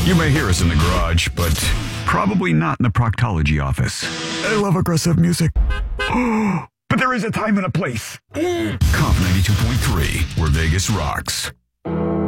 You may hear us in the garage, but probably not in the proctology office. I love aggressive music. But there is a time and a place. Comp 92.3, where Vegas rocks.